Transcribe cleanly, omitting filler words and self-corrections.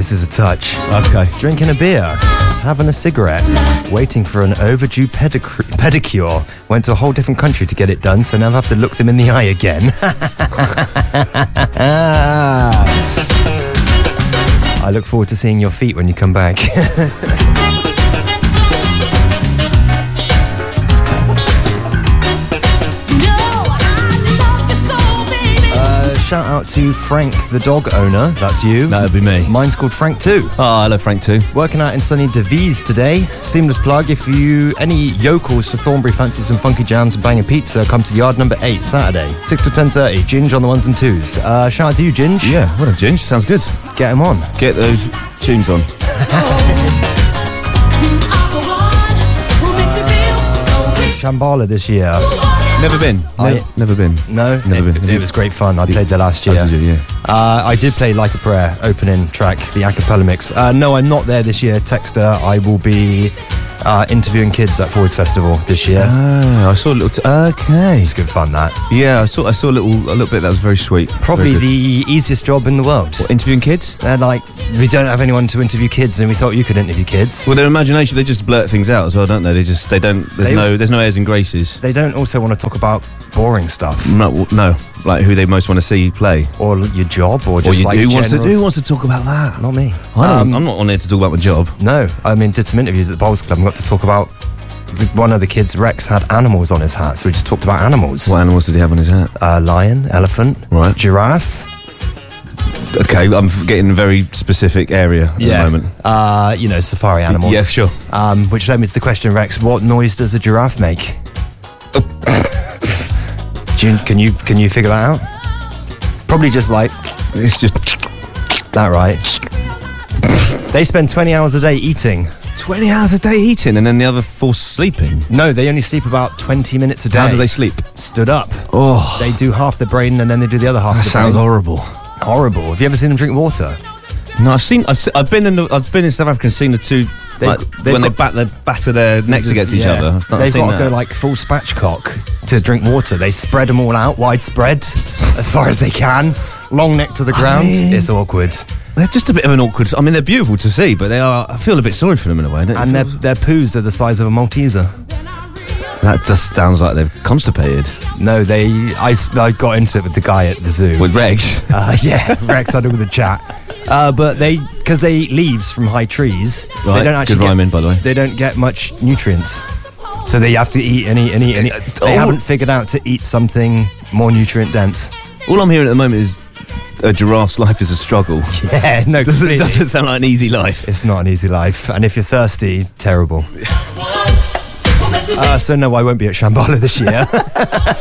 this is a touch. Okay. Drinking a beer, having a cigarette, waiting for an overdue pedicure. Went to a whole different country to get it done, so now I have to look them in the eye again. I look forward to seeing your feet when you come back. Shout out to Frank, the dog owner. That's you. That'd be me. Mine's called Frank too. Oh, hello, Frank too. Working out in sunny Devizes today. Seamless plug. If you any yokels to Thornbury fancy some funky jams and banging pizza, come to yard number 8 Saturday, 6 to 10:30. Ginge on the ones and twos. Shout out to you, Ginge. Yeah, what a Ginge. Sounds good. Get him on. Get those tunes on. Shambhala this year. Never been. Never been. No? Never been. It was great fun. I played there last year. Oh, did you? Yeah. I did play Like a Prayer, opening track, the a cappella mix. No, I'm not there this year, Texter. I will be interviewing kids at Forwards Festival this year. I saw a little... okay. It's good fun, that. Yeah, I saw a little bit that was very sweet. Probably the easiest job in the world. What, interviewing kids? They're like, we don't have anyone to interview kids, and we thought you could interview kids. Well, their imagination, they just blurt things out as well, don't they? They don't. There's no airs and graces. They don't also want to talk about boring stuff. No, like who they most want to see play, or your job, or just who wants to talk about that? Not me. I'm not on here to talk about my job. No, I mean, did some interviews at the Bowls Club and got to talk about. One of the kids, Rex, had animals on his hat, so we just talked about animals. What animals did he have on his hat? Lion, elephant, right, giraffe. Okay, I'm getting a very specific area at the moment. Safari animals. Yeah, sure. Which led me to the question, Rex, what noise does a giraffe make? Can you figure that out? Probably just like... It's just... That right. They spend 20 hours a day eating. 20 hours a day eating, and then the other 4 sleeping? No, they only sleep about 20 minutes a day. How do they sleep? Stood up. Oh. They do half the brain, and then they do the other half of the brain. That sounds horrible. Horrible. Have you ever seen them drink water? No, I've been in South Africa and seen the two when they batter their necks against each other. They've got to go like full spatchcock to drink water. They spread them all out, widespread, as far as they can. Long neck to the ground. It's awkward. They're just a bit of an awkward... I mean, they're beautiful to see, but they are... I feel a bit sorry for them in a way, don't you? And their poos are the size of a Malteser. That just sounds like they've constipated. No, I got into it with the guy at the zoo. With Rex? Yeah, Rex had it with a chat. But because they eat leaves from high trees, right. They don't actually Good rhyming, by the way. They don't get much nutrients. So they have to eat any. They haven't figured out to eat something more nutrient dense. All I'm hearing at the moment is a giraffe's life is a struggle. Yeah, no, it doesn't sound like an easy life. It's not an easy life. And if you're thirsty, terrible. So no, I won't be at Shambhala this year.